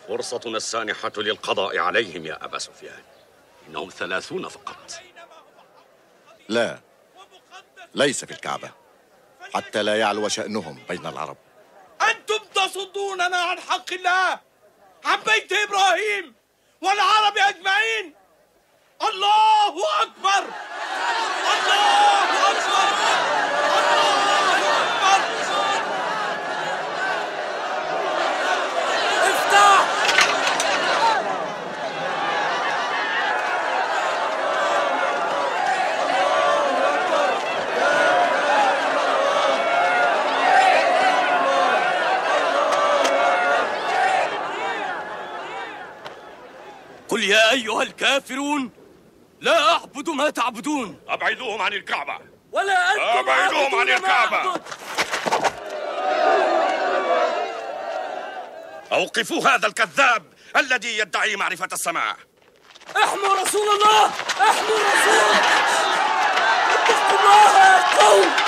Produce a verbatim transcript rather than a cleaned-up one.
فرصتنا السانحة للقضاء عليهم يا أبا سفيان. إنهم ثلاثون فقط. لا، ليس في الكعبة، حتى لا يعلو شأنهم بين العرب. أنتم تصدوننا عن حق الله، عن بيت إبراهيم والعرب أجمعين. الله أكبر، الله أكبر، الله أكبر. افتح. قل يا أيها الكافرون لا أعبد ما تعبدون. أبعدوهم عن الكعبة. ولا أنتم أبعدوهم عن الكعبة. أوقفوا هذا الكذاب الذي يدعي معرفة السماء. احموا رسول الله، احموا رسول اتقوا الله يا قوم.